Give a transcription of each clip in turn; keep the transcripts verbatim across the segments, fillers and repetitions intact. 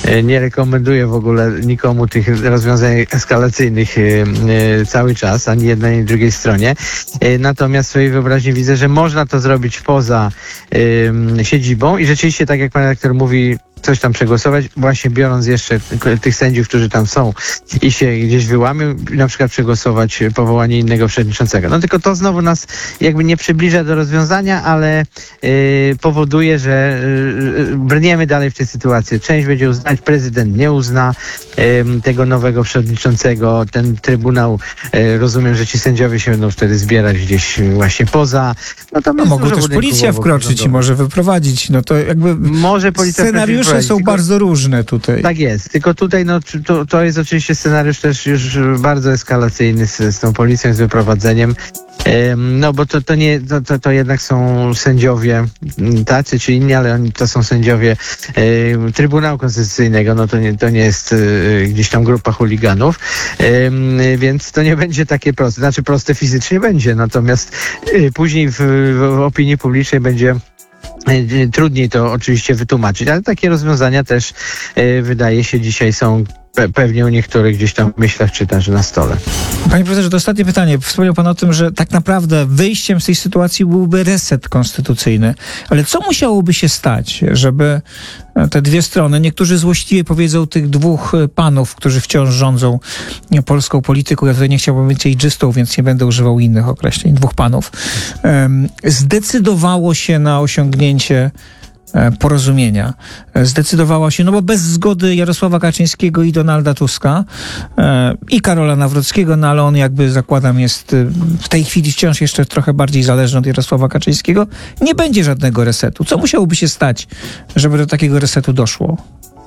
nie rekomenduję w ogóle nikomu tych rozwiązań eskalacyjnych cały czas, ani jednej, ani drugiej stronie. Natomiast w swojej wyobraźni widzę, że można to zrobić poza siedzibą i rzeczywiście, tak jak pan redaktor mówi, coś tam przegłosować, właśnie biorąc jeszcze tych sędziów, którzy tam są i się gdzieś wyłamią, na przykład przegłosować powołanie innego przewodniczącego. No tylko to znowu nas jakby nie przybliża do rozwiązania, ale yy, powoduje, że yy, brniemy dalej w tę sytuację. Część będzie uznać, prezydent nie uzna yy, tego nowego przewodniczącego, ten trybunał, yy, rozumiem, że ci sędziowie się będą wtedy zbierać gdzieś właśnie poza. No, mogą też policja wkroczyć i może wyprowadzić. No to jakby może policja scenariusze są tylko bardzo różne tutaj. Tak jest, tylko tutaj no, to, to jest oczywiście scenariusz też już bardzo eskalacyjny z, z tą policją, z wyprowadzeniem. No bo to, to nie, to, to, to jednak są sędziowie tacy czy inni, ale oni to są sędziowie e, Trybunału Konstytucyjnego, no to nie, to nie jest e, gdzieś tam grupa chuliganów, e, więc to nie będzie takie proste, znaczy proste fizycznie będzie, natomiast e, później w, w opinii publicznej będzie trudniej to oczywiście wytłumaczyć, ale takie rozwiązania też e, wydaje się dzisiaj są pe- pewnie u niektórych gdzieś tam w myślach czy też na stole. Panie profesorze, to ostatnie pytanie. Wspomniał pan o tym, że tak naprawdę wyjściem z tej sytuacji byłby reset konstytucyjny. Ale co musiałoby się stać, żeby te dwie strony, niektórzy złośliwie powiedzą tych dwóch panów, którzy wciąż rządzą polską polityką, ja tutaj nie chciałbym być ageistą, więc nie będę używał innych określeń, dwóch panów, um, zdecydowało się na osiągnięcie porozumienia. Zdecydowała się, no bo bez zgody Jarosława Kaczyńskiego i Donalda Tuska e, i Karola Nawrockiego, no ale on jakby, zakładam, jest w tej chwili wciąż jeszcze trochę bardziej zależny od Jarosława Kaczyńskiego, nie będzie żadnego resetu. Co musiałoby się stać, żeby do takiego resetu doszło?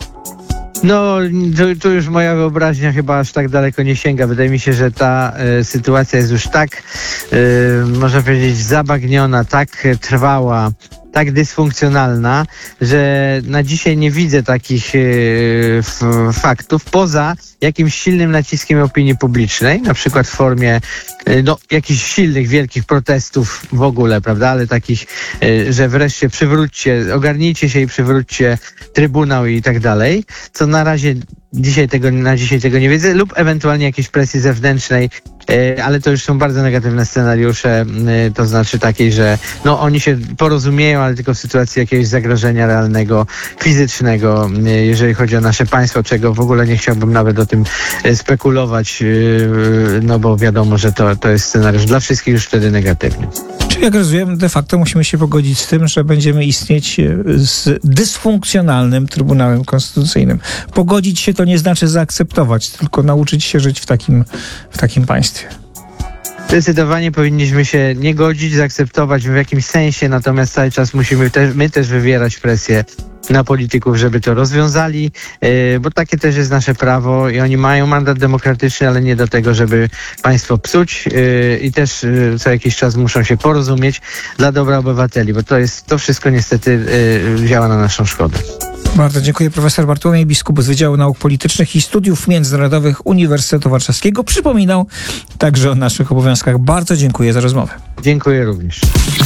No, to, to już moja wyobraźnia chyba aż tak daleko nie sięga. Wydaje mi się, że ta e, sytuacja jest już tak, e, można powiedzieć, zabagniona, tak trwała, tak dysfunkcjonalna, że na dzisiaj nie widzę takich e, f, faktów poza jakimś silnym naciskiem opinii publicznej, na przykład w formie e, no, jakichś silnych, wielkich protestów w ogóle, prawda, ale takich, e, że wreszcie przywróćcie, ogarnijcie się i przywróćcie Trybunał i tak dalej, co na razie dzisiaj tego, na dzisiaj tego nie widzę, lub ewentualnie jakiejś presji zewnętrznej, e, ale to już są bardzo negatywne scenariusze, e, to znaczy takiej, że no oni się porozumieją, ale tylko w sytuacji jakiegoś zagrożenia realnego, fizycznego, e, jeżeli chodzi o nasze państwo, czego w ogóle nie chciałbym nawet o tym e, spekulować, e, no bo wiadomo, że to, to jest scenariusz dla wszystkich już wtedy negatywny. Czyli jak rozumiem, de facto musimy się pogodzić z tym, że będziemy istnieć z dysfunkcjonalnym Trybunałem Konstytucyjnym. Pogodzić się to nie znaczy zaakceptować, tylko nauczyć się żyć w takim, w takim państwie. Zdecydowanie powinniśmy się nie godzić, zaakceptować w jakimś sensie, natomiast cały czas musimy też, my też wywierać presję na polityków, żeby to rozwiązali, yy, bo takie też jest nasze prawo i oni mają mandat demokratyczny, ale nie do tego, żeby państwo psuć yy, i też yy, co jakiś czas muszą się porozumieć dla dobra obywateli, bo to jest, to wszystko niestety yy, działa na naszą szkodę. Bardzo dziękuję. Profesor Bartłomiej Biskup z Wydziału Nauk Politycznych i Studiów Międzynarodowych Uniwersytetu Warszawskiego przypominał także o naszych obowiązkach. Bardzo dziękuję za rozmowę. Dziękuję również.